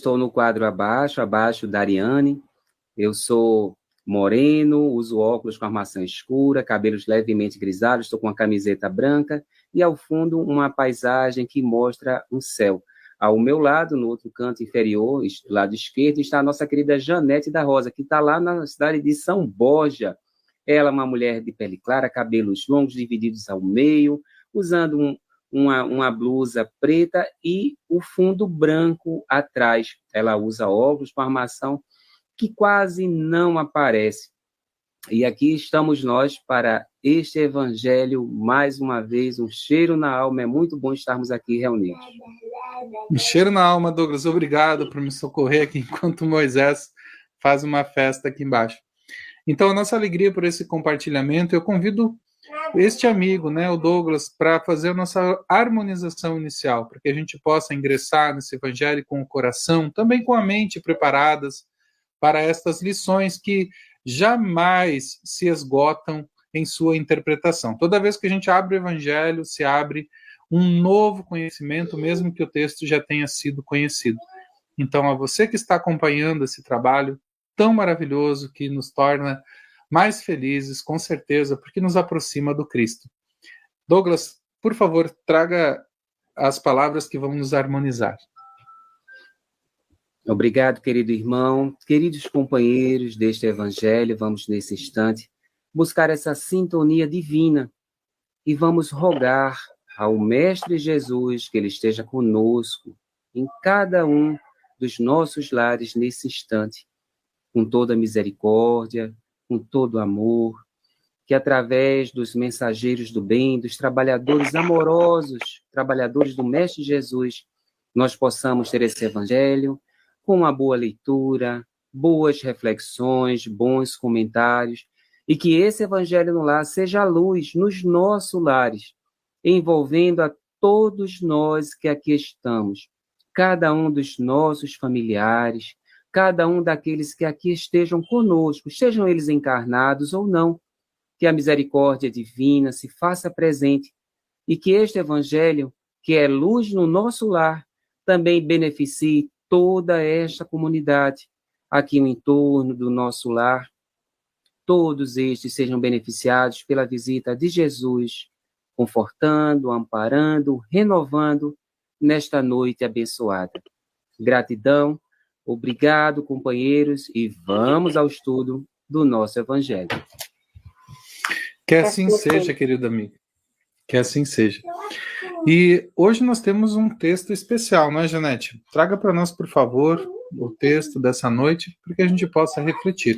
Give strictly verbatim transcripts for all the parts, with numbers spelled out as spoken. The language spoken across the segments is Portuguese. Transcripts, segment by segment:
estou no quadro abaixo, abaixo da Ariane. Eu sou moreno, uso óculos com armação escura, cabelos levemente grisalhos, estou com uma camiseta branca e ao fundo uma paisagem que mostra um céu. Ao meu lado, no outro canto inferior, do lado esquerdo, está a nossa querida Janete da Rosa, que está lá na cidade de São Borja. Ela é uma mulher de pele clara, cabelos longos divididos ao meio, usando um, uma, uma blusa preta e o fundo branco atrás. Ela usa óculos com armação que quase não aparece. E aqui estamos nós para este evangelho, mais uma vez, um cheiro na alma. É muito bom estarmos aqui reunidos. Um cheiro na alma, Douglas. Obrigado por me socorrer aqui enquanto Moisés faz uma festa aqui embaixo. Então, a nossa alegria por esse compartilhamento, eu convido este amigo, né, o Douglas, para fazer a nossa harmonização inicial, para que a gente possa ingressar nesse evangelho com o coração, também com a mente preparadas para estas lições que jamais se esgotam em sua interpretação. Toda vez que a gente abre o evangelho, se abre um novo conhecimento, mesmo que o texto já tenha sido conhecido. Então, a você que está acompanhando esse trabalho tão maravilhoso, que nos torna mais felizes, com certeza, porque nos aproxima do Cristo. Douglas, por favor, traga as palavras que vão nos harmonizar. Obrigado, querido irmão. Queridos companheiros deste evangelho, vamos nesse instante buscar essa sintonia divina e vamos rogar ao Mestre Jesus que Ele esteja conosco em cada um dos nossos lares nesse instante, com toda misericórdia, com todo amor, que através dos mensageiros do bem, dos trabalhadores amorosos, trabalhadores do Mestre Jesus, nós possamos ter esse evangelho com uma boa leitura, boas reflexões, bons comentários, e que esse evangelho no lar seja a luz nos nossos lares, envolvendo a todos nós que aqui estamos, cada um dos nossos familiares, cada um daqueles que aqui estejam conosco, sejam eles encarnados ou não, que a misericórdia divina se faça presente e que este evangelho, que é luz no nosso lar, também beneficie toda esta comunidade aqui no entorno do nosso lar. Todos estes sejam beneficiados pela visita de Jesus, confortando, amparando, renovando nesta noite abençoada. Gratidão. Obrigado, companheiros, e vamos ao estudo do nosso Evangelho. Que assim seja, querido amigo. Que assim seja. E hoje nós temos um texto especial, não é, Janete? Traga para nós, por favor, o texto dessa noite, para que a gente possa refletir.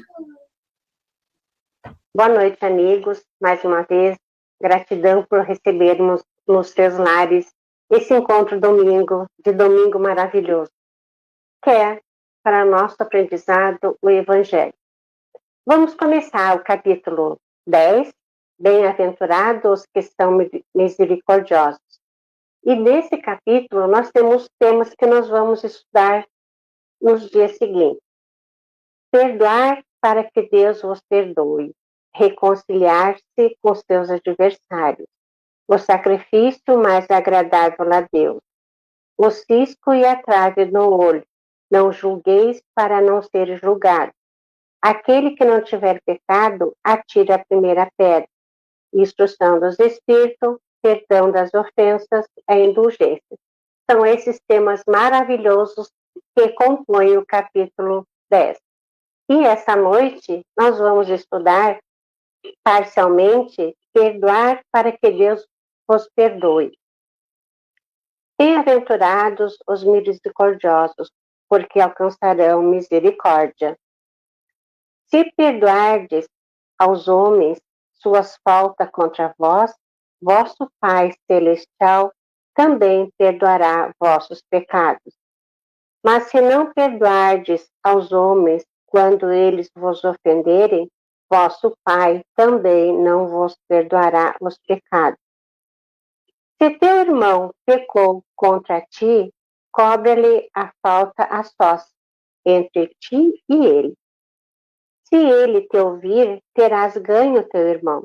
Boa noite, amigos. Mais uma vez, gratidão por recebermos nos seus lares esse encontro domingo, de domingo maravilhoso, que é para nosso aprendizado, o Evangelho. Vamos começar o capítulo dez, Bem-aventurados os que são misericordiosos. E nesse capítulo nós temos temas que nós vamos estudar nos dias seguintes. Perdoar para que Deus vos perdoe. Reconciliar-se com seus adversários. O sacrifício mais agradável a Deus. O cisco e a trave no olho. Não julgueis para não ser julgado. Aquele que não tiver pecado, atire a primeira pedra. Instrução dos espíritos, perdão das ofensas, a indulgência. São esses temas maravilhosos que compõem o capítulo dez. E essa noite nós vamos estudar parcialmente perdoar para que Deus vos perdoe. Bem-aventurados os misericordiosos, porque alcançarão misericórdia. Se perdoardes aos homens suas faltas contra vós, vosso Pai Celestial também perdoará vossos pecados. Mas se não perdoardes aos homens quando eles vos ofenderem, vosso Pai também não vos perdoará os pecados. Se teu irmão pecou contra ti, cobre-lhe a falta a sós, entre ti e ele. Se ele te ouvir, terás ganho teu irmão.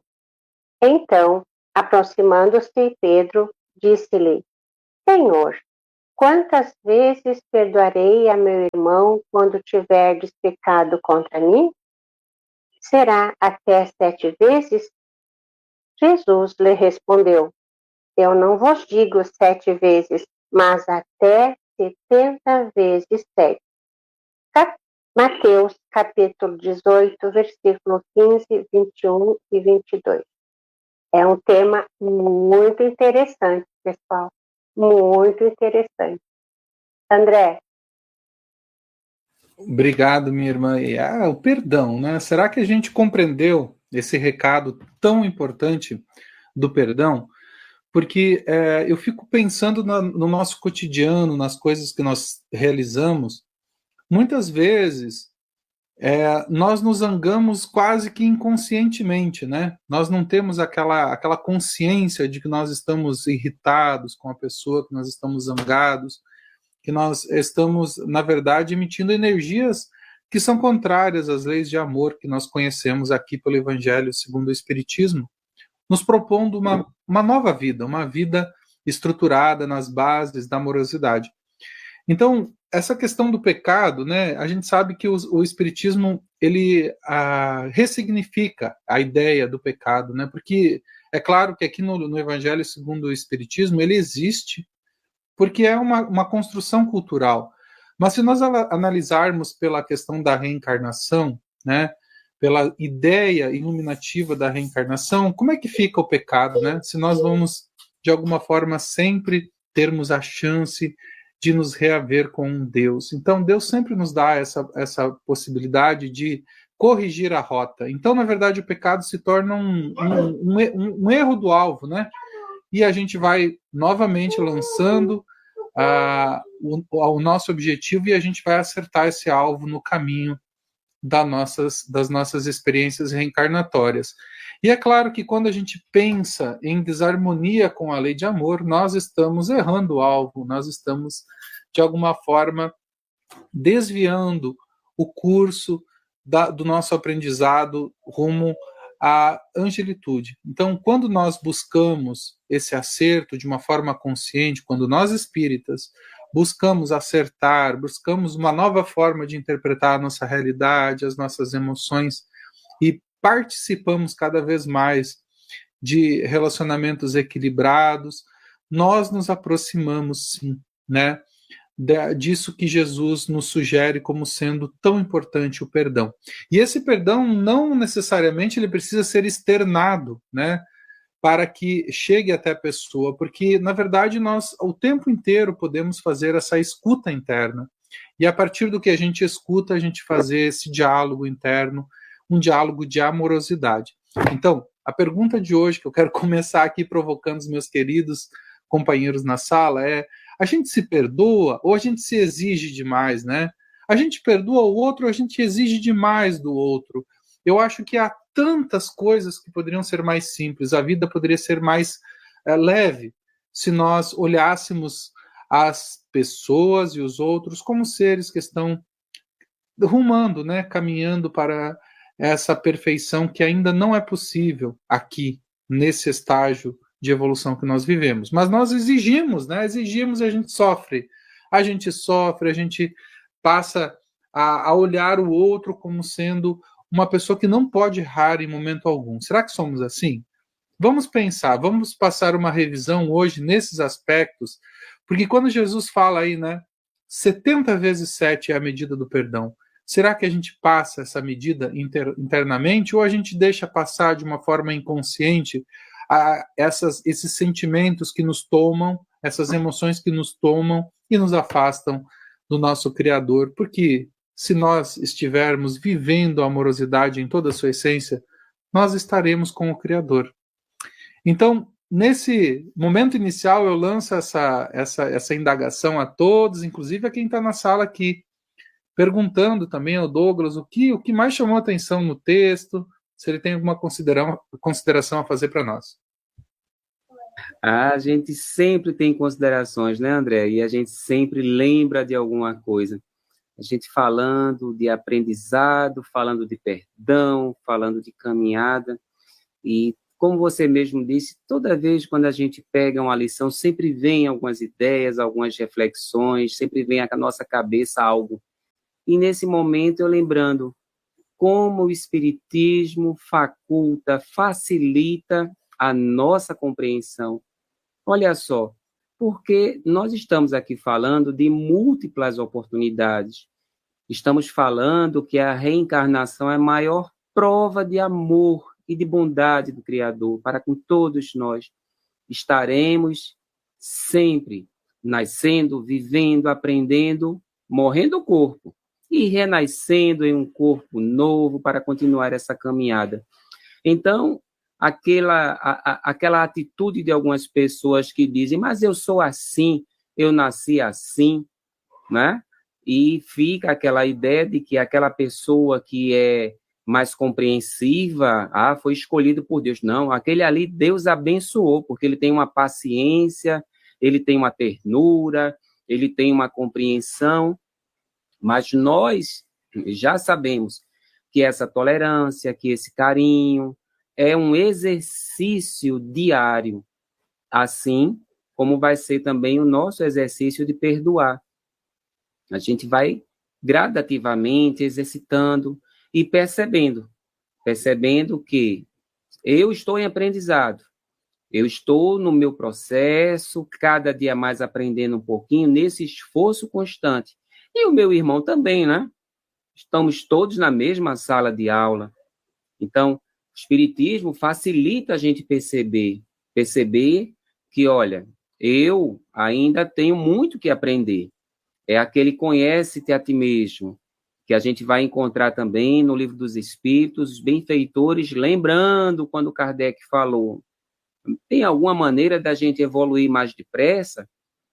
Então, aproximando-se Pedro, disse-lhe: Senhor, quantas vezes perdoarei a meu irmão quando tiverdes pecado contra mim? Será até sete vezes? Jesus lhe respondeu, eu não vos digo sete vezes, mas até setenta vezes sete. Mateus, capítulo dezoito, versículo quinze, vinte e um e vinte e dois. É um tema muito interessante, pessoal. Muito interessante. André. Obrigado, minha irmã. Ah, o perdão, né? Será que a gente compreendeu esse recado tão importante do perdão? Porque é, eu fico pensando na, no nosso cotidiano, nas coisas que nós realizamos. Muitas vezes é, nós nos zangamos quase que inconscientemente, né? Nós não temos aquela, aquela consciência de que nós estamos irritados com a pessoa, que nós estamos zangados, que nós estamos, na verdade, emitindo energias que são contrárias às leis de amor que nós conhecemos aqui pelo Evangelho segundo o Espiritismo, nos propondo uma, uma nova vida, uma vida estruturada nas bases da amorosidade. Então, essa questão do pecado, né, a gente sabe que o, o Espiritismo, ele a, ressignifica a ideia do pecado, né, porque é claro que aqui no, no Evangelho segundo o Espiritismo, ele existe, porque é uma, uma construção cultural. Mas se nós analisarmos pela questão da reencarnação, né, pela ideia iluminativa da reencarnação, como é que fica o pecado, né? Se nós vamos, de alguma forma, sempre termos a chance de nos reaver com Deus. Então, Deus sempre nos dá essa, essa possibilidade de corrigir a rota. Então, na verdade, o pecado se torna um, um, um, um erro do alvo, né? E a gente vai novamente lançando uh, o, o nosso objetivo e a gente vai acertar esse alvo no caminho das nossas, das nossas experiências reencarnatórias. E é claro que quando a gente pensa em desarmonia com a lei de amor, nós estamos errando o alvo, nós estamos, de alguma forma, desviando o curso da, do nosso aprendizado rumo à angelitude. Então, quando nós buscamos esse acerto de uma forma consciente, quando nós espíritas buscamos acertar, buscamos uma nova forma de interpretar a nossa realidade, as nossas emoções, e participamos cada vez mais de relacionamentos equilibrados, nós nos aproximamos, sim, né, disso que Jesus nos sugere como sendo tão importante, o perdão. E esse perdão não necessariamente ele precisa ser externado, né, para que chegue até a pessoa, porque, na verdade, nós o tempo inteiro podemos fazer essa escuta interna. E a partir do que a gente escuta, a gente fazer esse diálogo interno, um diálogo de amorosidade. Então, a pergunta de hoje, que eu quero começar aqui provocando os meus queridos companheiros na sala, é: a gente se perdoa ou a gente se exige demais, né? A gente perdoa o outro ou a gente exige demais do outro? Eu acho que há tantas coisas que poderiam ser mais simples, a vida poderia ser mais é, leve se nós olhássemos as pessoas e os outros como seres que estão rumando, né, caminhando para essa perfeição que ainda não é possível aqui, nesse estágio de evolução que nós vivemos. Mas nós exigimos, né, exigimos e a gente sofre. A gente sofre, a gente passa a, a olhar o outro como sendo uma pessoa que não pode errar em momento algum. Será que somos assim? Vamos pensar, vamos passar uma revisão hoje nesses aspectos, porque quando Jesus fala aí, né, setenta vezes sete é a medida do perdão, será que a gente passa essa medida inter, internamente ou a gente deixa passar de uma forma inconsciente a essas, esses sentimentos que nos tomam, essas emoções que nos tomam e nos afastam do nosso Criador? Porque se nós estivermos vivendo a amorosidade em toda a sua essência, nós estaremos com o Criador. Então, nesse momento inicial, eu lanço essa, essa, essa indagação a todos, inclusive a quem está na sala aqui, perguntando também ao Douglas o que, o que mais chamou a atenção no texto, se ele tem alguma consideração a fazer para nós. A gente sempre tem considerações, né, André? E a gente sempre lembra de alguma coisa. A gente falando de aprendizado, falando de perdão, falando de caminhada, e como você mesmo disse, toda vez quando a gente pega uma lição, sempre vem algumas ideias, algumas reflexões, sempre vem à nossa cabeça algo. E nesse momento eu lembrando como o Espiritismo faculta, facilita a nossa compreensão. Olha só, porque nós estamos aqui falando de múltiplas oportunidades. Estamos falando que a reencarnação é a maior prova de amor e de bondade do Criador para com todos nós. Estaremos sempre nascendo, vivendo, aprendendo, morrendo o corpo e renascendo em um corpo novo para continuar essa caminhada. Então, aquela, a, a, aquela atitude de algumas pessoas que dizem, mas eu sou assim, eu nasci assim, né? E fica aquela ideia de que aquela pessoa que é mais compreensiva, ah, foi escolhido por Deus. Não, aquele ali Deus abençoou, porque ele tem uma paciência, ele tem uma ternura, ele tem uma compreensão, mas nós já sabemos que essa tolerância, que esse carinho é um exercício diário, assim como vai ser também o nosso exercício de perdoar. A gente vai gradativamente exercitando e percebendo, percebendo que eu estou em aprendizado, eu estou no meu processo, cada dia mais aprendendo um pouquinho, nesse esforço constante. E o meu irmão também, né? Estamos todos na mesma sala de aula. Então, o Espiritismo facilita a gente perceber, perceber que, olha, eu ainda tenho muito que aprender. É aquele conhece-te a ti mesmo, que a gente vai encontrar também no Livro dos Espíritos, os benfeitores, lembrando quando Kardec falou, tem alguma maneira da gente evoluir mais depressa?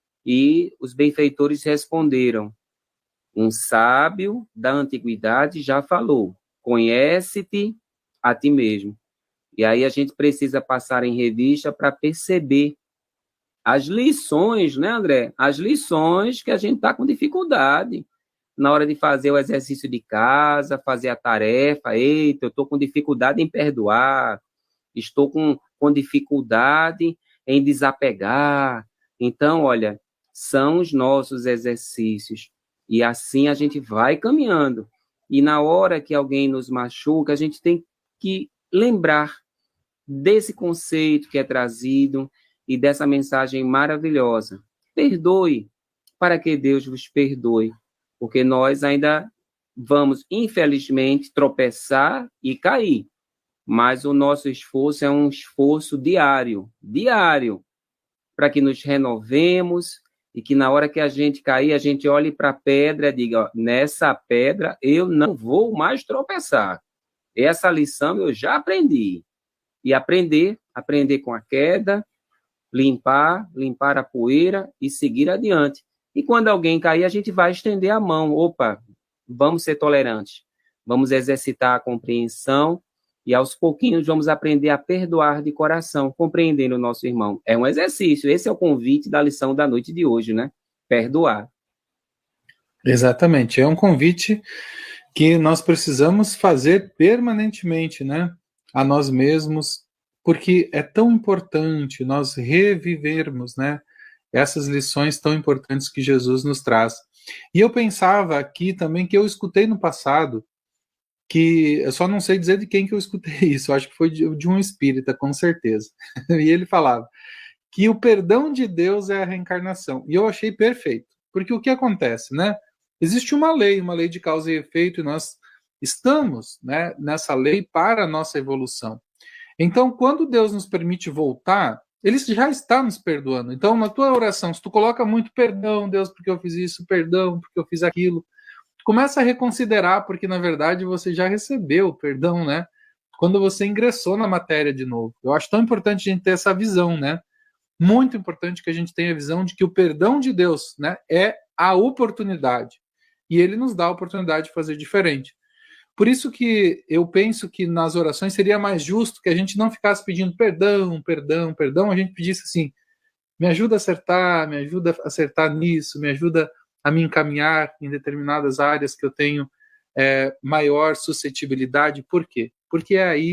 E os benfeitores responderam, um sábio da antiguidade já falou, conhece-te a ti mesmo. E aí a gente precisa passar em revista para perceber as lições, né, André? As lições que a gente está com dificuldade na hora de fazer o exercício de casa, fazer a tarefa. Eita, eu estou com dificuldade em perdoar, estou com, com dificuldade em desapegar. Então, olha, são os nossos exercícios. E assim a gente vai caminhando. E na hora que alguém nos machuca, a gente tem que lembrar desse conceito que é trazido e dessa mensagem maravilhosa. Perdoe, para que Deus vos perdoe. Porque nós ainda vamos, infelizmente, tropeçar e cair. Mas o nosso esforço é um esforço diário, diário, para que nos renovemos e que na hora que a gente cair, a gente olhe para a pedra e diga, ó, nessa pedra eu não vou mais tropeçar. Essa lição eu já aprendi. E aprender, aprender com a queda, limpar, limpar a poeira e seguir adiante. E quando alguém cair, a gente vai estender a mão. Opa, vamos ser tolerantes. Vamos exercitar a compreensão e aos pouquinhos vamos aprender a perdoar de coração, compreendendo o nosso irmão. É um exercício. Esse é o convite da lição da noite de hoje, né? Perdoar. Exatamente. É um convite que nós precisamos fazer permanentemente, né? A nós mesmos, porque é tão importante nós revivermos, né? Essas lições tão importantes que Jesus nos traz. E eu pensava aqui também que eu escutei no passado, que eu só não sei dizer de quem que eu escutei isso, eu acho que foi de, de um espírita, com certeza. E ele falava que o perdão de Deus é a reencarnação. E eu achei perfeito, porque o que acontece, né? Existe uma lei, uma lei de causa e efeito, e nós estamos, né, nessa lei para a nossa evolução. Então, quando Deus nos permite voltar, Ele já está nos perdoando. Então, na tua oração, se tu coloca muito perdão, Deus, porque eu fiz isso, perdão, porque eu fiz aquilo, tu começa a reconsiderar, porque, na verdade, você já recebeu o perdão, né? Quando você ingressou na matéria de novo. Eu acho tão importante a gente ter essa visão, né? Muito importante que a gente tenha a visão de que o perdão de Deus, né, é a oportunidade. E Ele nos dá a oportunidade de fazer diferente. Por isso que eu penso que nas orações seria mais justo que a gente não ficasse pedindo perdão, perdão, perdão, a gente pedisse assim, me ajuda a acertar, me ajuda a acertar nisso, me ajuda a me encaminhar em determinadas áreas que eu tenho é, maior suscetibilidade. Por quê? Porque é aí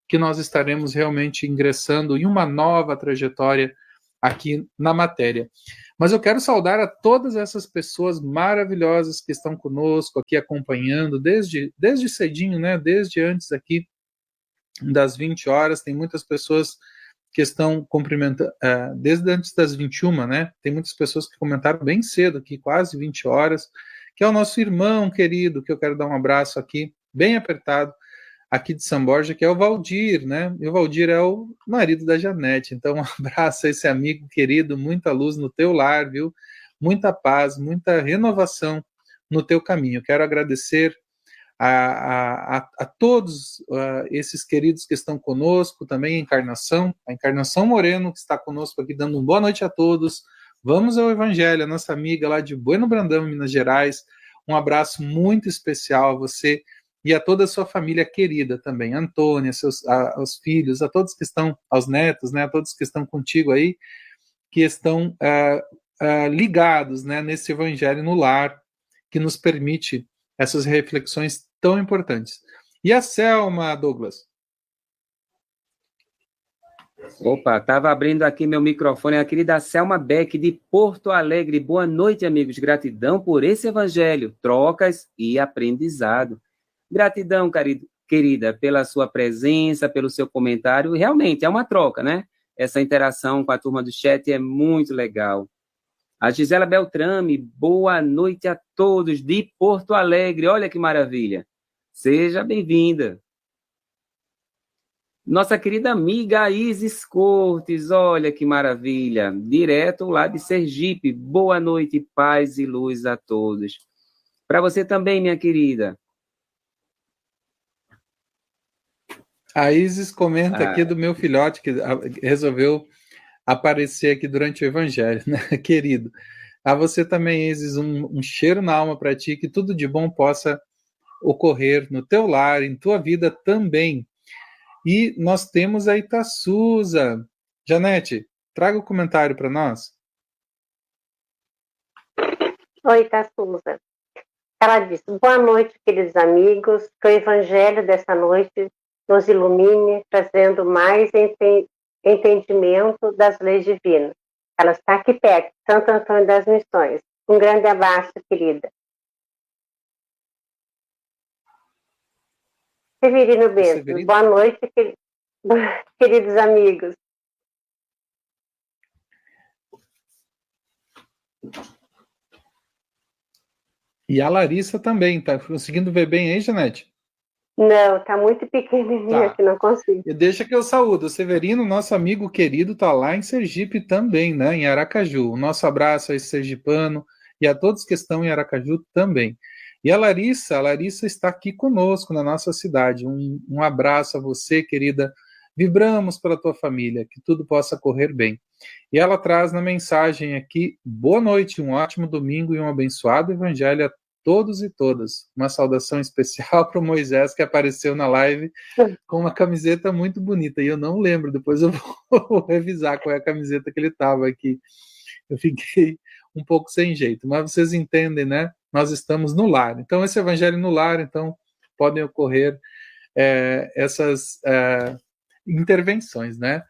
que nós estaremos realmente ingressando em uma nova trajetória aqui na matéria. Mas eu quero saudar a todas essas pessoas maravilhosas que estão conosco aqui acompanhando desde, desde cedinho, né? Desde antes aqui das vinte horas. Tem muitas pessoas que estão cumprimentando, uh, desde antes das vinte e uma, né? Tem muitas pessoas que comentaram bem cedo aqui, quase vinte horas, que é o nosso irmão querido, que eu quero dar um abraço aqui, bem apertado, aqui de São Borja, que é o Valdir, né? E o Valdir é o marido da Janete. Então, um abraço a esse amigo querido, muita luz no teu lar, viu? Muita paz, muita renovação no teu caminho. Quero agradecer a, a, a, a todos uh, esses queridos que estão conosco, também a Encarnação, a Encarnação Moreno, que está conosco aqui, dando uma boa noite a todos. Vamos ao Evangelho, a nossa amiga lá de Bueno Brandão, Minas Gerais. Um abraço muito especial a você e a toda a sua família querida também, Antônia, seus, a, aos filhos, a todos que estão, aos netos, né, a todos que estão contigo aí, que estão uh, uh, ligados, né, nesse Evangelho no lar, que nos permite essas reflexões tão importantes. E a Selma, Douglas? Opa, estava abrindo aqui meu microfone, a querida Selma Beck, de Porto Alegre. Boa noite, amigos. Gratidão por esse Evangelho, trocas e aprendizado. Gratidão, querida, pela sua presença, pelo seu comentário. Realmente, é uma troca, né? Essa interação com a turma do chat é muito legal. A Gisela Beltrame, boa noite a todos de Porto Alegre. Olha que maravilha. Seja bem-vinda. Nossa querida amiga Isis Cortes, olha que maravilha. Direto lá de Sergipe. Boa noite, paz e luz a todos. Para você também, minha querida. A Isis comenta ah. aqui do meu filhote, que resolveu aparecer aqui durante o Evangelho, né, querido? A você também, Isis, um, um cheiro na alma para ti, que tudo de bom possa ocorrer no teu lar, em tua vida também. E nós temos a Itaçuza. Janete, traga o comentário para nós. Oi, Itaçuza. Ela disse, boa noite, queridos amigos, que o Evangelho dessa noite nos ilumine, trazendo mais entendimento das leis divinas. Ela está aqui perto, Santo Antônio das Missões. Um grande abraço, querida. Severino Bento, Severino. Boa noite, queridos amigos. E a Larissa também, tá conseguindo ver bem aí, Janete? Não, tá muito pequenininha tá. que não consigo. E deixa que eu saúdo. O Severino, nosso amigo querido, tá lá em Sergipe também, né? Em Aracaju. O nosso abraço a esse sergipano e a todos que estão em Aracaju também. E a Larissa, a Larissa está aqui conosco na nossa cidade. Um, um abraço a você, querida. Vibramos pela tua família, que tudo possa correr bem. E ela traz na mensagem aqui, boa noite, um ótimo domingo e um abençoado evangelho a todos e todas. Uma saudação especial para o Moisés, que apareceu na live com uma camiseta muito bonita. E eu não lembro, depois eu vou revisar qual é a camiseta que ele estava aqui. Eu fiquei um pouco sem jeito, mas vocês entendem, né? Nós estamos no lar. Então, esse evangelho no lar, então, podem ocorrer é, essas é, intervenções, né?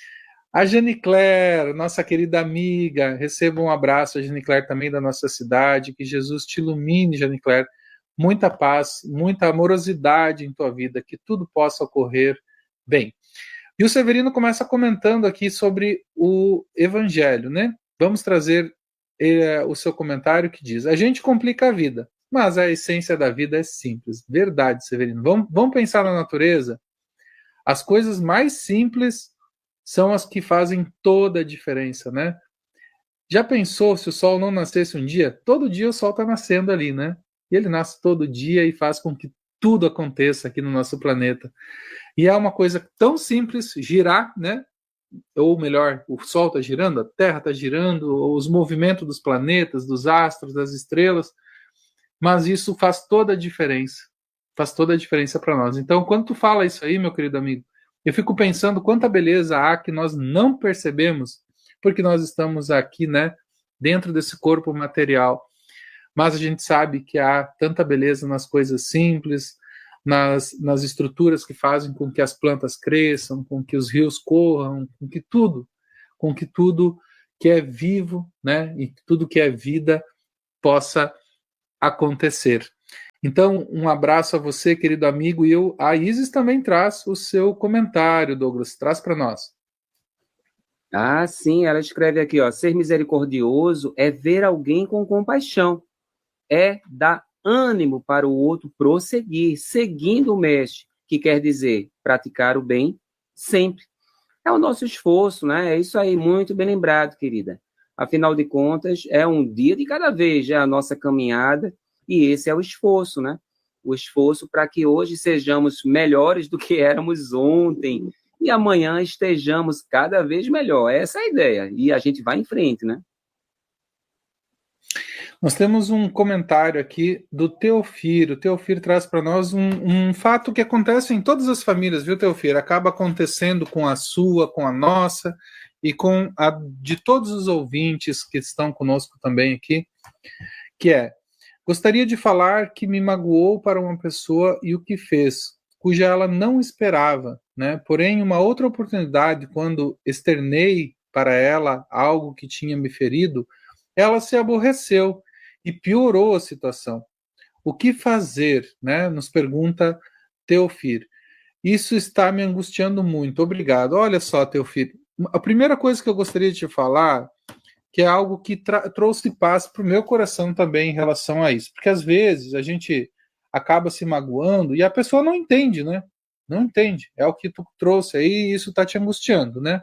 A Jane Claire, nossa querida amiga, receba um abraço, a Jane Claire também da nossa cidade, que Jesus te ilumine, Jane Claire, muita paz, muita amorosidade em tua vida, que tudo possa ocorrer bem. E o Severino começa comentando aqui sobre o Evangelho, né? Vamos trazer eh, o seu comentário que diz, a gente complica a vida, mas a essência da vida é simples. Verdade, Severino. Vamos, vamos pensar na natureza? As coisas mais simples são as que fazem toda a diferença, né? Já pensou se o sol não nascesse um dia? Todo dia o sol está nascendo ali, né? E ele nasce todo dia e faz com que tudo aconteça aqui no nosso planeta. E é uma coisa tão simples, girar, né? Ou melhor, o sol está girando, a Terra está girando, os movimentos dos planetas, dos astros, das estrelas, mas isso faz toda a diferença. Faz toda a diferença para nós. Então, quando tu fala isso aí, meu querido amigo, eu fico pensando quanta beleza há que nós não percebemos, porque nós estamos aqui, né, dentro desse corpo material. Mas a gente sabe que há tanta beleza nas coisas simples, nas, nas estruturas que fazem com que as plantas cresçam, com que os rios corram, com que tudo, com que tudo que é vivo, né, e tudo que é vida possa acontecer. Então, um abraço a você, querido amigo, e eu, a Isis também traz o seu comentário, Douglas, traz para nós. Ah, sim, ela escreve aqui, ó, ser misericordioso é ver alguém com compaixão, é dar ânimo para o outro prosseguir, seguindo o mestre, que quer dizer praticar o bem sempre. É o nosso esforço, né? É isso aí, muito bem lembrado, querida. Afinal de contas, é um dia de cada vez, é a nossa caminhada, e esse é o esforço, né? O esforço para que hoje sejamos melhores do que éramos ontem, e amanhã estejamos cada vez melhor. Essa é a ideia, e a gente vai em frente, né? Nós temos um comentário aqui do Teofir. O Teofir traz para nós um, um fato que acontece em todas as famílias, viu, Teofir? Acaba acontecendo com a sua, com a nossa e com a de todos os ouvintes que estão conosco também aqui, que é: gostaria de falar que me magoou para uma pessoa e o que fez, cuja ela não esperava, né? Porém, uma outra oportunidade, quando externei para ela algo que tinha me ferido, ela se aborreceu e piorou a situação. O que fazer, né? Nos pergunta Teofir. Isso está me angustiando muito. Obrigado. Olha só, Teofir, a primeira coisa que eu gostaria de te falar, que é algo que trouxe paz para o meu coração também em relação a isso. Porque às vezes a gente acaba se magoando e a pessoa não entende, né? Não entende. É o que tu trouxe aí e isso está te angustiando, né?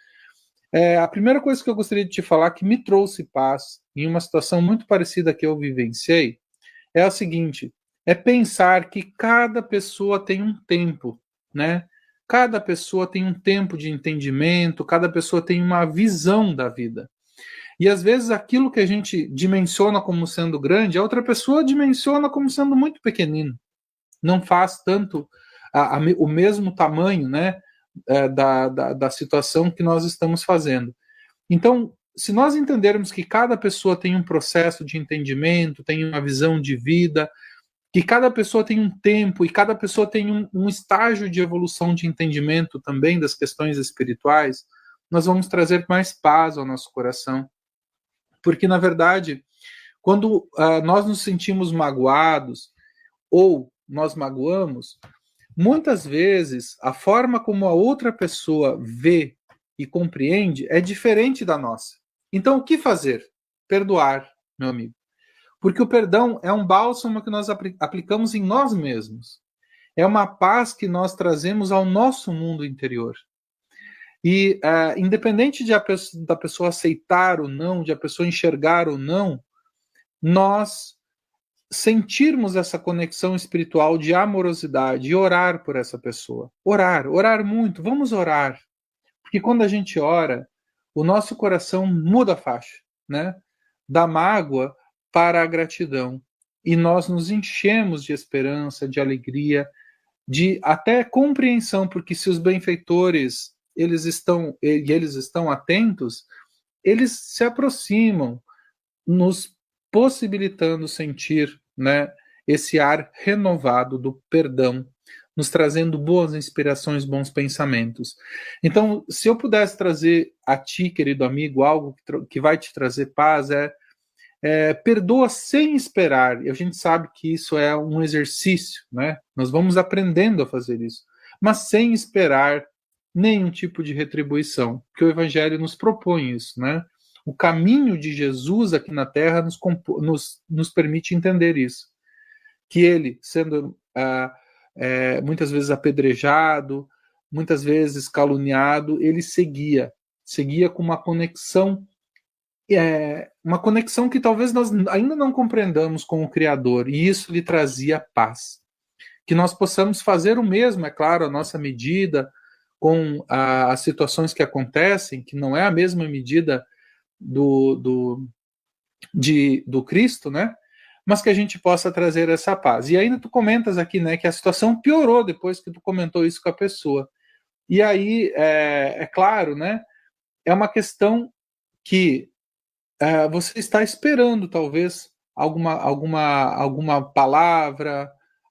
É, a primeira coisa que eu gostaria de te falar, que me trouxe paz em uma situação muito parecida que eu vivenciei, é a seguinte: é pensar que cada pessoa tem um tempo, né? Cada pessoa tem um tempo de entendimento, cada pessoa tem uma visão da vida. E às vezes aquilo que a gente dimensiona como sendo grande, a outra pessoa dimensiona como sendo muito pequenino. Não faz tanto a, a, o mesmo tamanho, né? Da, da, da situação que nós estamos fazendo. Então, se nós entendermos que cada pessoa tem um processo de entendimento, tem uma visão de vida, que cada pessoa tem um tempo e cada pessoa tem um, um estágio de evolução de entendimento também das questões espirituais, nós vamos trazer mais paz ao nosso coração. Porque, na verdade, quando uh, nós nos sentimos magoados ou nós magoamos, muitas vezes, a forma como a outra pessoa vê e compreende é diferente da nossa. Então, o que fazer? Perdoar, meu amigo. Porque o perdão é um bálsamo que nós aplicamos em nós mesmos. É uma paz que nós trazemos ao nosso mundo interior. E, uh, independente de a pessoa, da pessoa aceitar ou não, de a pessoa enxergar ou não, nós sentirmos essa conexão espiritual de amorosidade e orar por essa pessoa. Orar, orar muito, vamos orar. Porque quando a gente ora, o nosso coração muda a faixa, né? Da mágoa para a gratidão. E nós nos enchemos de esperança, de alegria, de até compreensão, porque se os benfeitores eles estão, e eles estão atentos, eles se aproximam, nos possibilitando sentir, né, esse ar renovado do perdão, nos trazendo boas inspirações, bons pensamentos. Então, se eu pudesse trazer a ti, querido amigo, algo que, que vai te trazer paz, é, é perdoa sem esperar. E a gente sabe que isso é um exercício, né? Nós vamos aprendendo a fazer isso, mas sem esperar nenhum tipo de retribuição, porque o Evangelho nos propõe isso, né? O caminho de Jesus aqui na Terra nos, nos, nos permite entender isso. Que ele, sendo ah, é, muitas vezes apedrejado, muitas vezes caluniado, ele seguia, seguia com uma conexão, é, uma conexão que talvez nós ainda não compreendamos com o Criador, e isso lhe trazia paz. Que nós possamos fazer o mesmo, é claro, a nossa medida, com a, as situações que acontecem, que não é a mesma medida do, do, de, do Cristo, né? Mas que a gente possa trazer essa paz. E ainda tu comentas aqui, né, que a situação piorou depois que tu comentou isso com a pessoa. E aí, é, é claro, né, é uma questão que é, você está esperando, talvez, alguma, alguma, alguma palavra,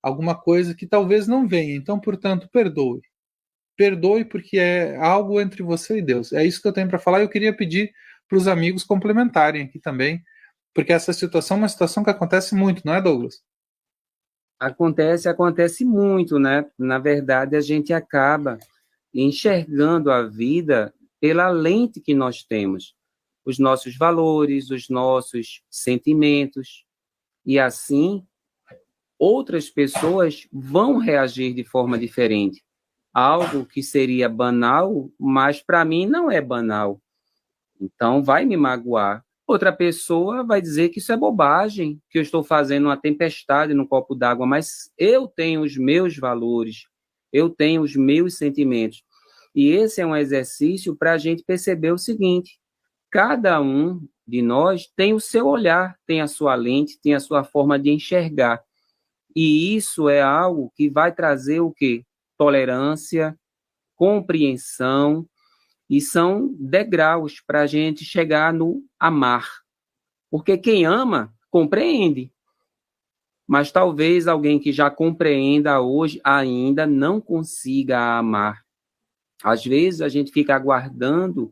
alguma coisa que talvez não venha. Então, portanto, perdoe. Perdoe porque é algo entre você e Deus. É isso que eu tenho para falar. Eu queria pedir para os amigos complementarem aqui também, porque essa situação é uma situação que acontece muito, não é, Douglas? Acontece, acontece muito, né? Na verdade, a gente acaba enxergando a vida pela lente que nós temos, os nossos valores, os nossos sentimentos, e assim outras pessoas vão reagir de forma diferente. Algo que seria banal, mas para mim não é banal. Então vai me magoar. Outra pessoa vai dizer que isso é bobagem, que eu estou fazendo uma tempestade no copo d'água, mas eu tenho os meus valores, eu tenho os meus sentimentos. E esse é um exercício para a gente perceber o seguinte: cada um de nós tem o seu olhar, tem a sua lente, tem a sua forma de enxergar. E isso é algo que vai trazer o quê? Tolerância, compreensão, e são degraus para a gente chegar no amar. Porque quem ama, compreende. Mas talvez alguém que já compreenda hoje ainda não consiga amar. Às vezes a gente fica aguardando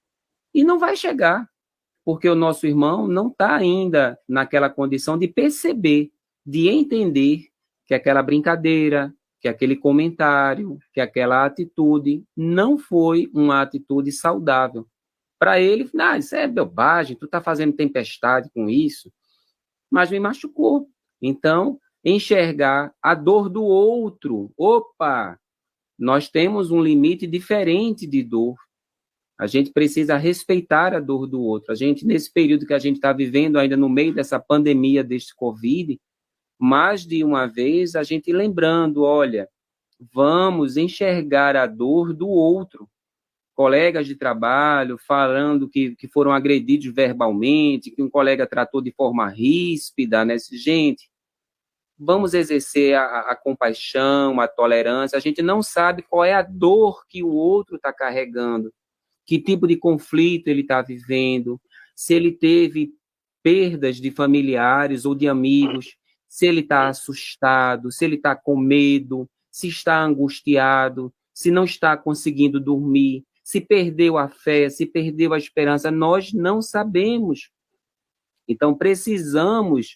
e não vai chegar, porque o nosso irmão não está ainda naquela condição de perceber, de entender que aquela brincadeira, que aquele comentário, que aquela atitude não foi uma atitude saudável. Para ele, ah, isso é bobagem, tu está fazendo tempestade com isso, mas me machucou. Então, enxergar a dor do outro. Opa, nós temos um limite diferente de dor. A gente precisa respeitar a dor do outro. A gente, nesse período que a gente está vivendo, ainda no meio dessa pandemia, deste Covid, mais de uma vez a gente lembrando, olha, vamos enxergar a dor do outro. Colegas de trabalho falando que, que foram agredidos verbalmente, que um colega tratou de forma ríspida, né? Gente, vamos exercer a, a compaixão, a tolerância. A gente não sabe qual é a dor que o outro está carregando, que tipo de conflito ele está vivendo, se ele teve perdas de familiares ou de amigos, se ele está assustado, se ele está com medo, se está angustiado, se não está conseguindo dormir, se perdeu a fé, se perdeu a esperança, nós não sabemos. Então, precisamos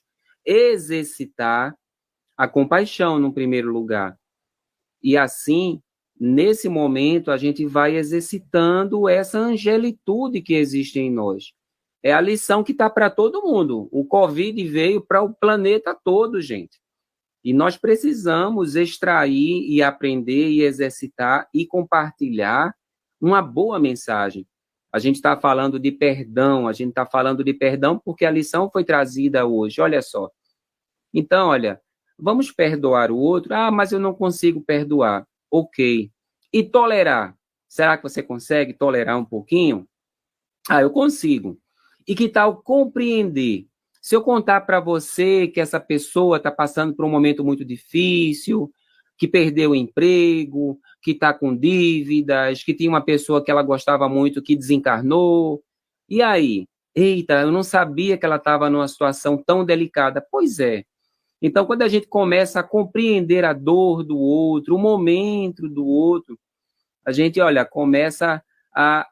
exercitar a compaixão, no primeiro lugar. E assim, nesse momento, a gente vai exercitando essa angelitude que existe em nós. É a lição que está para todo mundo. O Covid veio para o planeta todo, gente. E nós precisamos extrair e aprender e exercitar e compartilhar uma boa mensagem. A gente está falando de perdão, a gente está falando de perdão porque a lição foi trazida hoje, olha só. Então, olha, vamos perdoar o outro. Ah, mas eu não consigo perdoar. Ok. E tolerar? Será que você consegue tolerar um pouquinho? Ah, eu consigo. E que tal compreender? Se eu contar para você que essa pessoa está passando por um momento muito difícil, que perdeu o emprego, que está com dívidas, que tinha uma pessoa que ela gostava muito que desencarnou, e aí? Eita, eu não sabia que ela estava numa situação tão delicada. Pois é. Então, quando a gente começa a compreender a dor do outro, o momento do outro, a gente, olha, começa a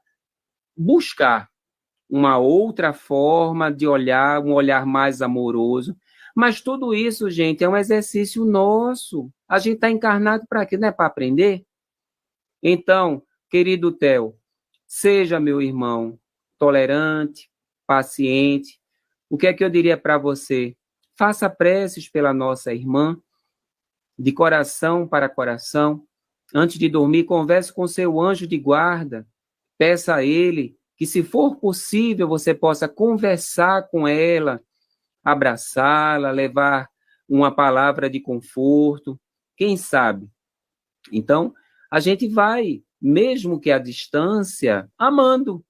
buscar uma outra forma de olhar, um olhar mais amoroso. Mas tudo isso, gente, é um exercício nosso. A gente está encarnado para quê? Não é para aprender? Então, querido Theo, seja meu irmão tolerante, paciente. O que é que eu diria para você? Faça preces pela nossa irmã, de coração para coração. Antes de dormir, converse com seu anjo de guarda. Peça a ele que, se for possível, você possa conversar com ela, abraçá-la, levar uma palavra de conforto, quem sabe? Então, a gente vai, mesmo que à distância, amando.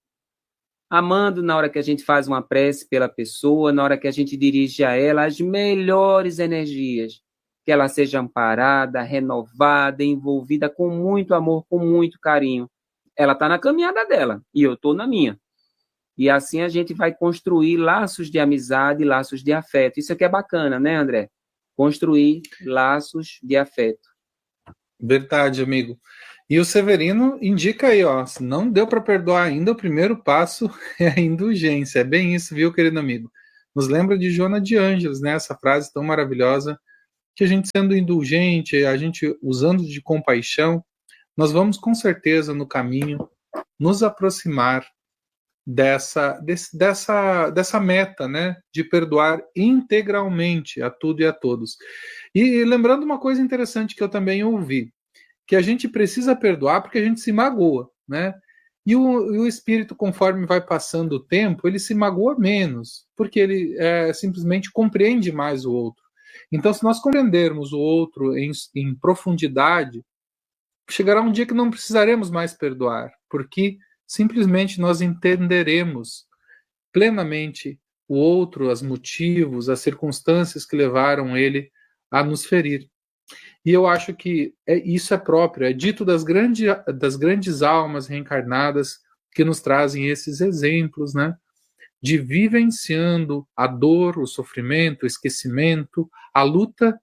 Amando na hora que a gente faz uma prece pela pessoa, na hora que a gente dirige a ela as melhores energias, que ela seja amparada, renovada, envolvida com muito amor, com muito carinho. Ela está na caminhada dela e eu estou na minha. E assim a gente vai construir laços de amizade, laços de afeto. Isso aqui é bacana, né, André? construir laços de afeto. Verdade, amigo. E o Severino indica aí, ó, se não deu para perdoar ainda, o primeiro passo é a indulgência. É bem isso, viu, querido amigo? Nos lembra de Joana de Ângeles, né? Essa frase tão maravilhosa, que a gente sendo indulgente, a gente usando de compaixão, nós vamos com certeza no caminho nos aproximar dessa, desse, dessa, dessa meta, né? De perdoar integralmente a tudo e a todos. E lembrando uma coisa interessante que eu também ouvi, que a gente precisa perdoar porque a gente se magoa, né? E o, e o espírito, conforme vai passando o tempo, ele se magoa menos, porque ele é, simplesmente compreende mais o outro. Então, se nós compreendermos o outro em, em profundidade, chegará um dia que não precisaremos mais perdoar, porque simplesmente nós entenderemos plenamente o outro, os motivos, as circunstâncias que levaram ele a nos ferir. E eu acho que é, isso é próprio, é dito das, grande, das grandes almas reencarnadas que nos trazem esses exemplos, né? De vivenciando a dor, o sofrimento, o esquecimento, a luta,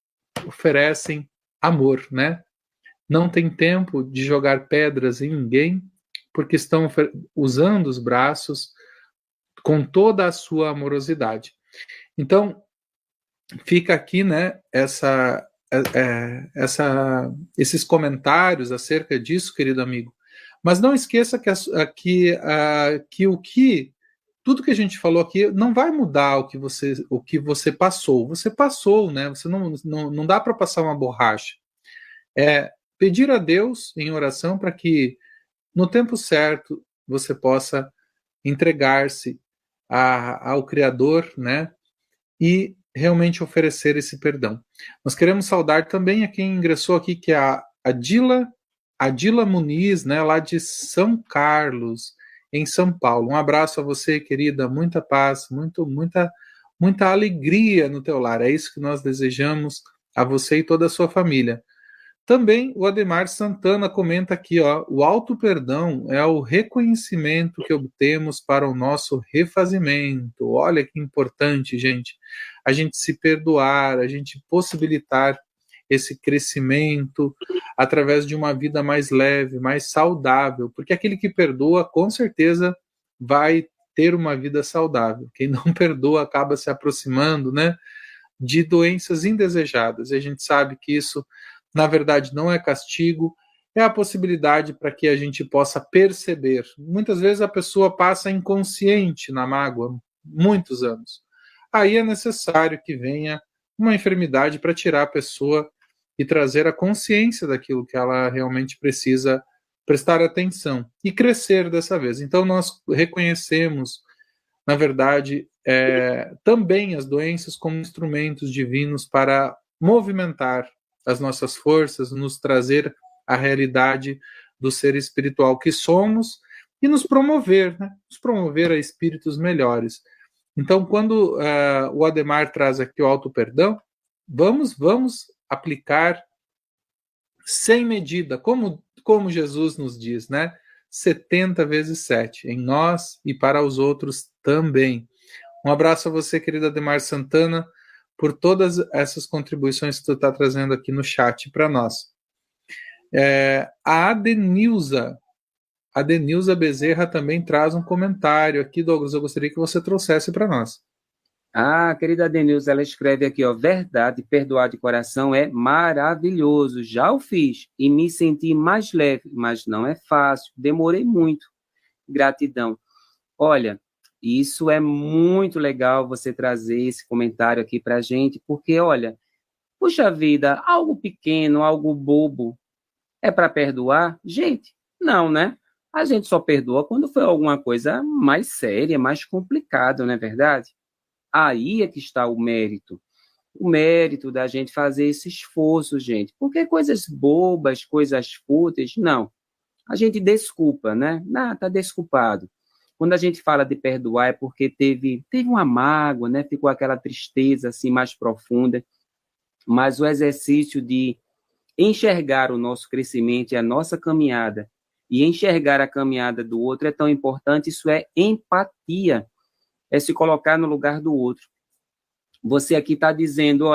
oferecem amor, né? Não tem tempo de jogar pedras em ninguém, porque estão usando os braços com toda a sua amorosidade. Então, fica aqui, né, essa, é, essa, esses comentários acerca disso, querido amigo. Mas não esqueça que, que, uh, que o que tudo que a gente falou aqui não vai mudar o que você, o que você passou. Você passou, né? Você não, não, não dá para passar uma borracha. É pedir a Deus em oração para que, no tempo certo, você possa entregar-se a, ao Criador, né? E realmente oferecer esse perdão. Nós queremos saudar também a quem ingressou aqui, que é a Adila, Adila Muniz, né? Lá de São Carlos, em São Paulo. Um abraço a você, querida, muita paz, muito, muita, muita alegria no teu lar. É isso que nós desejamos a você e toda a sua família. Também o Ademar Santana comenta aqui, ó, o auto-perdão é o reconhecimento que obtemos para o nosso refazimento. Olha que importante, gente. A gente se perdoar, a gente possibilitar esse crescimento através de uma vida mais leve, mais saudável, porque aquele que perdoa, com certeza, vai ter uma vida saudável. Quem não perdoa acaba se aproximando, né, de doenças indesejadas. E a gente sabe que isso, na verdade, não é castigo, é a possibilidade para que a gente possa perceber. Muitas vezes a pessoa passa inconsciente na mágoa, muitos anos. Aí é necessário que venha uma enfermidade para tirar a pessoa e trazer a consciência daquilo que ela realmente precisa prestar atenção e crescer dessa vez. Então nós reconhecemos, na verdade, é, também as doenças como instrumentos divinos para movimentar as nossas forças, nos trazer a realidade do ser espiritual que somos e nos promover, né? Nos promover a espíritos melhores. Então, quando uh, o Ademar traz aqui o auto-perdão, vamos, vamos aplicar sem medida, como, como Jesus nos diz, né? setenta vezes sete, em nós e para os outros também. Um abraço a você, querida Ademar Santana, por todas essas contribuições que tu está trazendo aqui no chat para nós. É, a Adenilza, a Denilza Bezerra também traz um comentário aqui, Douglas, eu gostaria que você trouxesse para nós. Ah, querida Denilza, ela escreve aqui, ó, verdade, perdoar de coração é maravilhoso, já o fiz e me senti mais leve, mas não é fácil, demorei muito, gratidão. Olha, isso é muito legal você trazer esse comentário aqui pra gente, porque, olha, puxa vida, algo pequeno, algo bobo, é para perdoar? Gente, não, né? A gente só perdoa quando foi alguma coisa mais séria, mais complicada, não é verdade? Aí é que está o mérito. O mérito da gente fazer esse esforço, gente. Porque coisas bobas, coisas fúteis, não. A gente desculpa, né? Não, tá desculpado. Quando a gente fala de perdoar é porque teve, teve uma mágoa, né? Ficou aquela tristeza assim mais profunda. Mas o exercício de enxergar o nosso crescimento e a nossa caminhada e enxergar a caminhada do outro é tão importante. Isso é empatia. É se colocar no lugar do outro. Você aqui está dizendo, olha,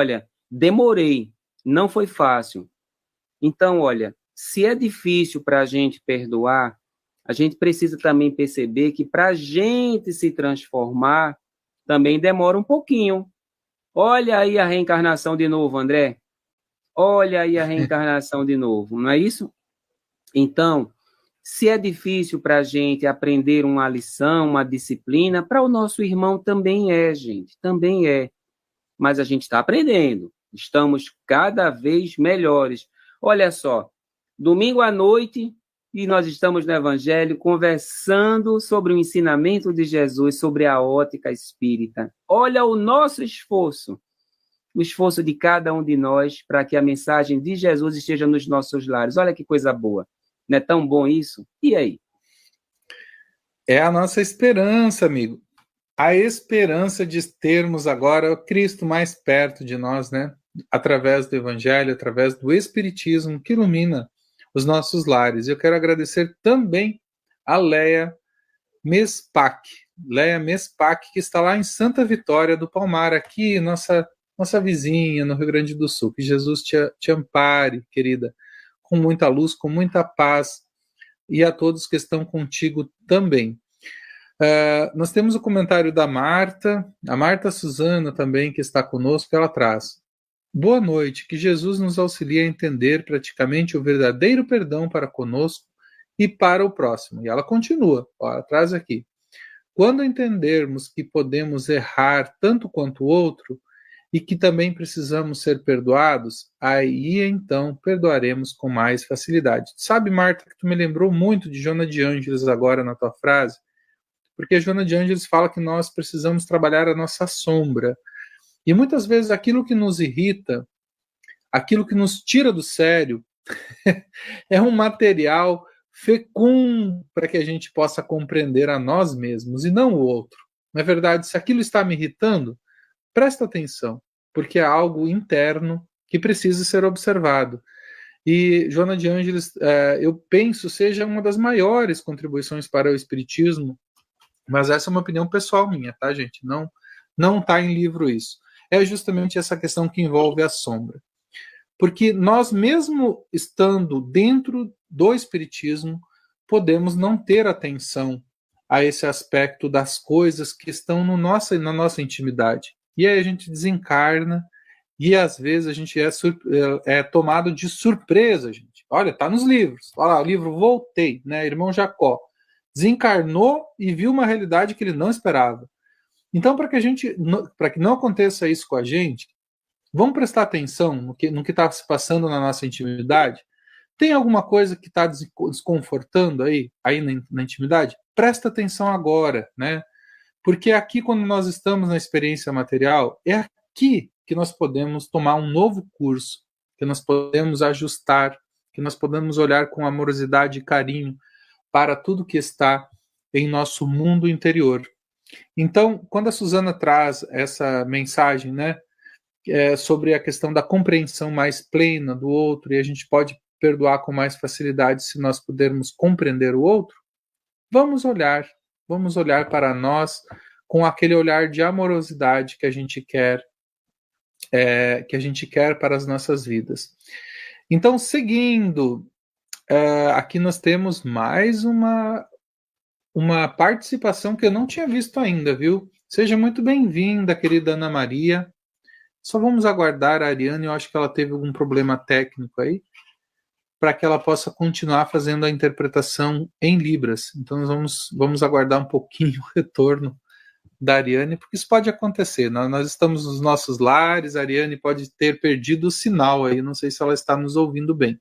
demorei, não foi fácil. Então, olha, se é difícil para a gente perdoar, a gente precisa também perceber que para a gente se transformar, também demora um pouquinho. Olha aí a reencarnação de novo, André. Olha aí a reencarnação de novo, não é isso? Então, se é difícil para a gente aprender uma lição, uma disciplina, para o nosso irmão também é, gente, também é. Mas a gente está aprendendo, estamos cada vez melhores. Olha só, domingo à noite, e nós estamos no Evangelho conversando sobre o ensinamento de Jesus, sobre a ótica espírita. Olha o nosso esforço, o esforço de cada um de nós para que a mensagem de Jesus esteja nos nossos lares. Olha que coisa boa. Não é tão bom isso? E aí? É a nossa esperança, amigo. A esperança de termos agora o Cristo mais perto de nós, né? Através do Evangelho, através do Espiritismo, que ilumina os nossos lares. Eu quero agradecer também a Leia Mespac. Leia Mespac, que está lá em Santa Vitória do Palmar, aqui, nossa, nossa vizinha, no Rio Grande do Sul. Que Jesus te, te ampare, querida, com muita luz, com muita paz, e a todos que estão contigo também. Uh, nós temos o comentário da Marta, a Marta Suzana também, que está conosco, ela traz: boa noite, que Jesus nos auxilie a entender praticamente o verdadeiro perdão para conosco e para o próximo. E ela continua, ó, ela traz aqui: quando entendermos que podemos errar tanto quanto o outro, e que também precisamos ser perdoados, aí então perdoaremos com mais facilidade. Sabe, Marta, que tu me lembrou muito de Joana de Ângeles agora na tua frase, porque Joana de Ângeles fala que nós precisamos trabalhar a nossa sombra. E muitas vezes aquilo que nos irrita, aquilo que nos tira do sério, é um material fecundo para que a gente possa compreender a nós mesmos e não o outro. Na verdade, se aquilo está me irritando, presta atenção, porque é algo interno que precisa ser observado. E Joana de Ângeles, é, eu penso, seja uma das maiores contribuições para o Espiritismo, mas essa é uma opinião pessoal minha, tá, gente? Não não está em livro isso. É justamente essa questão que envolve a sombra. Porque nós, mesmo estando dentro do Espiritismo, podemos não ter atenção a esse aspecto das coisas que estão no nossa, na nossa intimidade. E aí a gente desencarna e às vezes a gente é, é tomado de surpresa, gente. Olha, tá nos livros. Olha lá, o livro Voltei, né? Irmão Jacó desencarnou e viu uma realidade que ele não esperava. Então, para que a gente, para que não aconteça isso com a gente, vamos prestar atenção no que no que está se passando na nossa intimidade. Tem alguma coisa que está desconfortando aí, aí na, na intimidade? Presta atenção agora, né? Porque aqui, quando nós estamos na experiência material, é aqui que nós podemos tomar um novo curso, que nós podemos ajustar, que nós podemos olhar com amorosidade e carinho para tudo que está em nosso mundo interior. Então, quando a Suzana traz essa mensagem, né, é, sobre a questão da compreensão mais plena do outro, e a gente pode perdoar com mais facilidade se nós pudermos compreender o outro, vamos olhar, vamos olhar para nós com aquele olhar de amorosidade que a gente quer, é, que a gente quer para as nossas vidas. Então, seguindo, é, aqui nós temos mais uma, uma participação que eu não tinha visto ainda, viu? Seja muito bem-vinda, querida Ana Maria. Só vamos aguardar a Ariane, eu acho que ela teve algum problema técnico aí, para que ela possa continuar fazendo a interpretação em Libras. Então nós vamos, vamos aguardar um pouquinho o retorno da Ariane, porque isso pode acontecer. Nós, nós estamos nos nossos lares, a Ariane pode ter perdido o sinal aí, não sei se ela está nos ouvindo bem.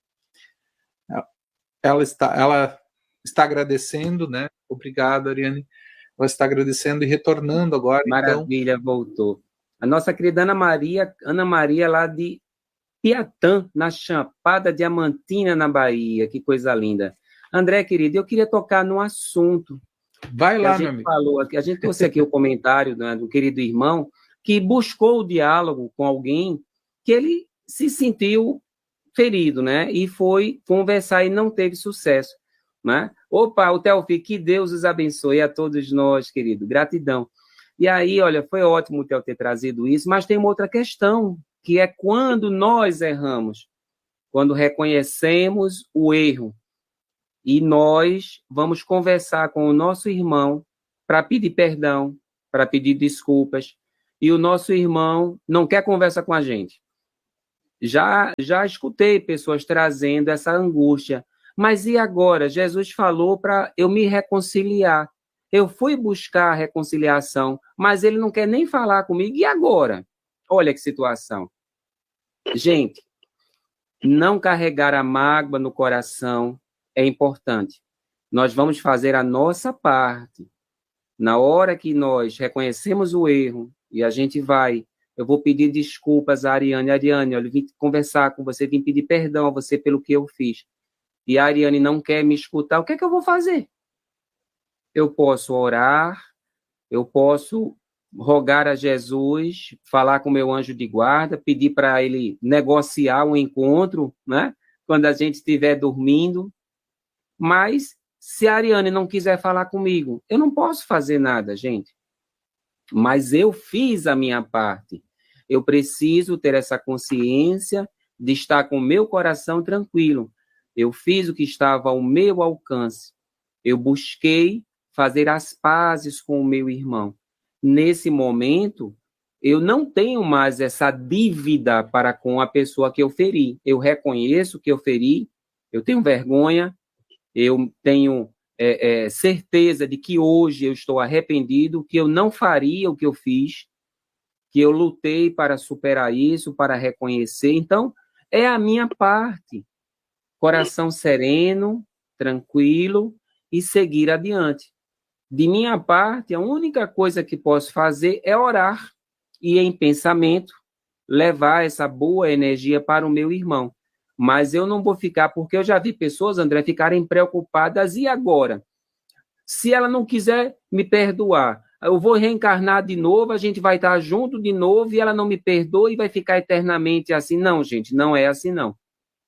Ela está, ela está agradecendo, né? Obrigado, Ariane. Ela está agradecendo e retornando agora. Maravilha, então... voltou. A nossa querida Ana Maria, Ana Maria lá de Piatã, na Chapada Diamantina, na Bahia. Que coisa linda. André, querido, eu queria tocar num assunto. Vai lá, a meu gente amigo. Falou, a gente trouxe aqui o comentário, né, do querido irmão que buscou o diálogo com alguém que ele se sentiu ferido, né? E foi conversar e não teve sucesso, né? Opa, o Teofil, que Deus os abençoe a todos nós, querido. Gratidão. E aí, olha, foi ótimo o Theo ter trazido isso, mas tem uma outra questão que é quando nós erramos, quando reconhecemos o erro. E nós vamos conversar com o nosso irmão para pedir perdão, para pedir desculpas. E o nosso irmão não quer conversa com a gente. Já, já escutei pessoas trazendo essa angústia. Mas e agora? Jesus falou para eu me reconciliar. Eu fui buscar a reconciliação, mas ele não quer nem falar comigo. E agora? Olha que situação. Gente, não carregar a mágoa no coração é importante. Nós vamos fazer a nossa parte. Na hora que nós reconhecemos o erro e a gente vai, eu vou pedir desculpas a Ariane. Ariane, eu vim conversar com você, vim pedir perdão a você pelo que eu fiz. E a Ariane não quer me escutar, o que é que eu vou fazer? Eu posso orar, eu posso rogar a Jesus, falar com o meu anjo de guarda, pedir para ele negociar um encontro, né? Quando a gente estiver dormindo. Mas, se a Ariane não quiser falar comigo, eu não posso fazer nada, gente. Mas eu fiz a minha parte. Eu preciso ter essa consciência de estar com o meu coração tranquilo. Eu fiz o que estava ao meu alcance. Eu busquei fazer as pazes com o meu irmão. Nesse momento, eu não tenho mais essa dívida para com a pessoa que eu feri. Eu reconheço que eu feri, eu tenho vergonha, eu tenho é, é, certeza de que hoje eu estou arrependido, que eu não faria o que eu fiz, que eu lutei para superar isso, para reconhecer. Então, é a minha parte. Coração sereno, tranquilo e seguir adiante. De minha parte, a única coisa que posso fazer é orar e, em pensamento, levar essa boa energia para o meu irmão. Mas eu não vou ficar, porque eu já vi pessoas, André, ficarem preocupadas. E agora? Se ela não quiser me perdoar, eu vou reencarnar de novo, a gente vai estar junto de novo e ela não me perdoa e vai ficar eternamente assim. Não, gente, não é assim, não.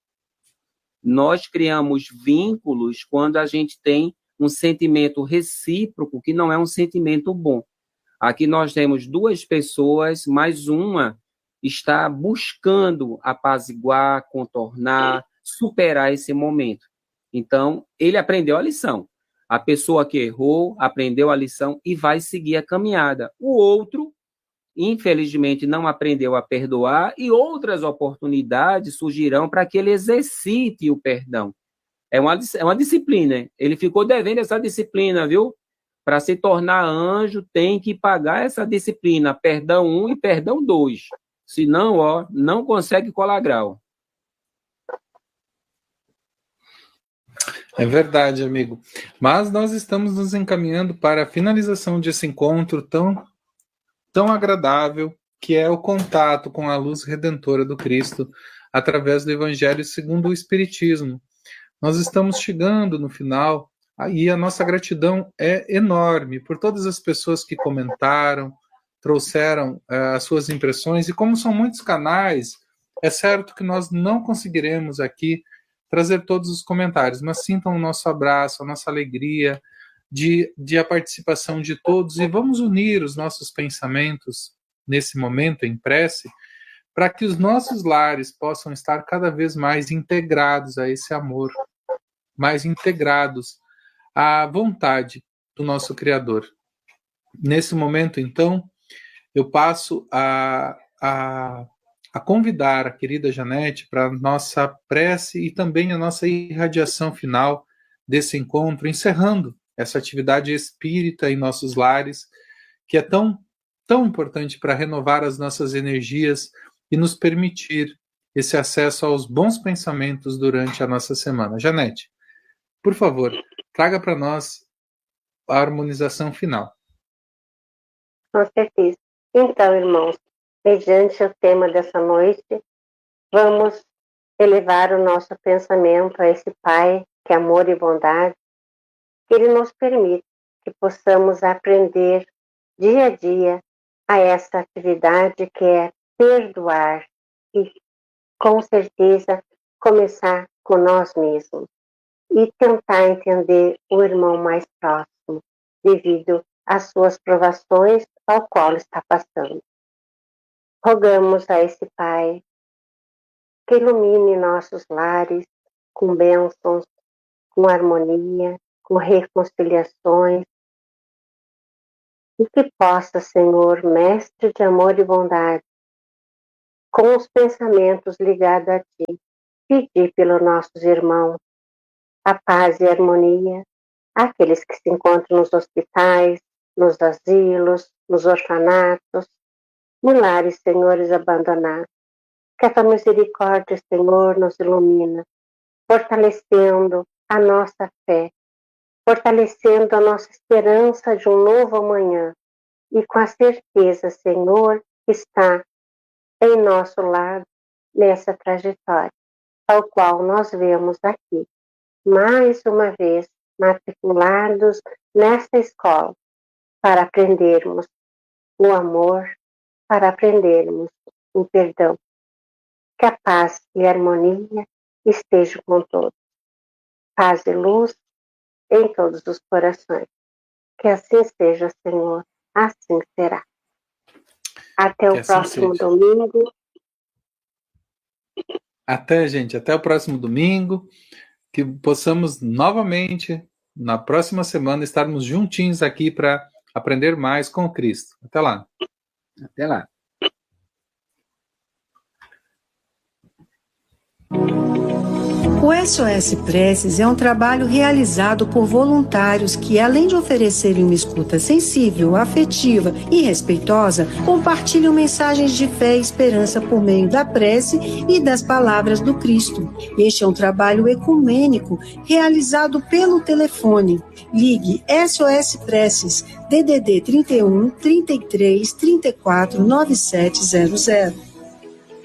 Nós criamos vínculos quando a gente tem um sentimento recíproco, que não é um sentimento bom. Aqui nós temos duas pessoas, mais uma está buscando apaziguar, contornar, superar esse momento. Então, ele aprendeu a lição. A pessoa que errou aprendeu a lição e vai seguir a caminhada. O outro, infelizmente, não aprendeu a perdoar e outras oportunidades surgirão para que ele exercite o perdão. É uma, é uma disciplina. Ele ficou devendo essa disciplina, viu? Para se tornar anjo, tem que pagar essa disciplina. Perdão um e perdão dois. Senão, ó, não consegue colar grau. É verdade, amigo. Mas nós estamos nos encaminhando para a finalização desse encontro tão, tão agradável, que é o contato com a luz redentora do Cristo através do Evangelho segundo o Espiritismo. Nós estamos chegando no final e a nossa gratidão é enorme por todas as pessoas que comentaram, trouxeram uh, as suas impressões, e como são muitos canais, é certo que nós não conseguiremos aqui trazer todos os comentários, mas sintam o nosso abraço, a nossa alegria de, de a participação de todos, e vamos unir os nossos pensamentos nesse momento em prece, para que os nossos lares possam estar cada vez mais integrados a esse amor, mais integrados à vontade do nosso Criador. Nesse momento, então, eu passo a, a, a convidar a querida Janete para a nossa prece e também a nossa irradiação final desse encontro, encerrando essa atividade espírita em nossos lares, que é tão, tão importante para renovar as nossas energias e nos permitir esse acesso aos bons pensamentos durante a nossa semana. Janete, por favor, traga para nós a harmonização final. Com certeza. Então, irmãos, mediante o tema dessa noite, vamos elevar o nosso pensamento a esse Pai, que é amor e bondade, que Ele nos permite que possamos aprender dia a dia a essa atividade que é perdoar e, com certeza, começar com nós mesmos e tentar entender o irmão mais próximo, devido às suas provações ao qual está passando. Rogamos a esse Pai que ilumine nossos lares com bênçãos, com harmonia, com reconciliações, e que possa, Senhor, Mestre de amor e bondade, com os pensamentos ligados a Ti, pedir pelos nossos irmãos a paz e a harmonia, aqueles que se encontram nos hospitais, nos asilos, nos orfanatos, nos lares, senhores, abandonados. Que a Tua misericórdia, Senhor, nos ilumina, fortalecendo a nossa fé, fortalecendo a nossa esperança de um novo amanhã, e com a certeza, Senhor, que está em nosso lado nessa trajetória, tal qual nós vemos aqui, mais uma vez matriculados nesta escola, para aprendermos o amor, para aprendermos o perdão. Que a paz e a harmonia estejam com todos. Paz e luz em todos os corações. Que assim seja, Senhor, assim será. Até que o assim próximo seja. Domingo. Até, gente, até o próximo domingo. Que possamos novamente, na próxima semana, estarmos juntinhos aqui para aprender mais com Cristo. Até lá. Até lá. O S O S Preces é um trabalho realizado por voluntários que, além de oferecerem uma escuta sensível, afetiva e respeitosa, compartilham mensagens de fé e esperança por meio da prece e das palavras do Cristo. Este é um trabalho ecumênico realizado pelo telefone. Ligue S O S Preces, D D D trinta e um, trinta e três, trinta e quatro, noventa e sete zero zero.